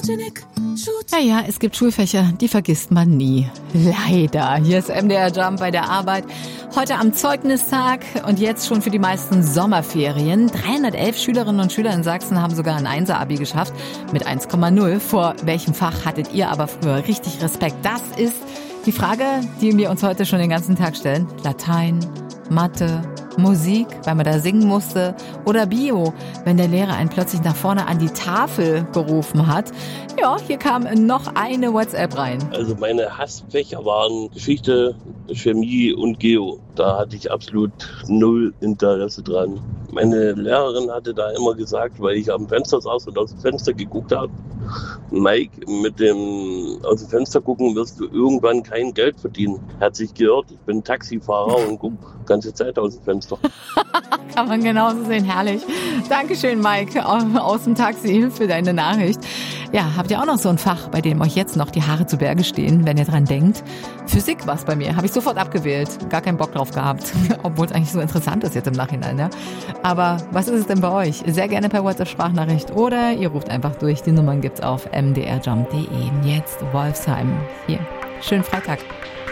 Ja, es gibt Schulfächer, die vergisst man nie. Leider. Hier ist MDR Jump bei der Arbeit. Heute am Zeugnistag und jetzt schon für die meisten Sommerferien. 311 Schülerinnen und Schüler in Sachsen haben sogar ein 1er-Abi geschafft mit 1,0. Vor welchem Fach hattet ihr aber früher richtig Respekt? Das ist die Frage, die wir uns heute schon den ganzen Tag stellen. Latein, Mathe, Musik, weil man da singen musste, oder Bio, wenn der Lehrer einen plötzlich nach vorne an die Tafel gerufen hat. Ja, hier kam noch eine WhatsApp rein. Also meine Hassfächer waren Geschichte, Chemie und Geo. Da hatte ich absolut null Interesse dran. Meine Lehrerin hatte da immer gesagt, weil ich am Fenster saß und aus dem Fenster geguckt habe, Mike, mit dem aus dem Fenster gucken wirst du irgendwann kein Geld verdienen. Hat sich gehört, ich bin Taxifahrer und gucke die ganze Zeit aus dem Fenster. Kann man genauso sehen, herrlich. Dankeschön, Mike, aus dem Taxi für deine Nachricht. Ja, habt ihr auch noch so ein Fach, bei dem euch jetzt noch die Haare zu Berge stehen, wenn ihr dran denkt? Physik war's bei mir, habe ich sofort abgewählt, gar keinen Bock drauf gehabt, obwohl es eigentlich so interessant ist jetzt im Nachhinein, ja. Aber was ist es denn bei euch? Sehr gerne per WhatsApp-Sprachnachricht oder ihr ruft einfach durch, die Nummern gibt's auf mdrjump.de. Jetzt Wolfsheim. Hier, schönen Freitag.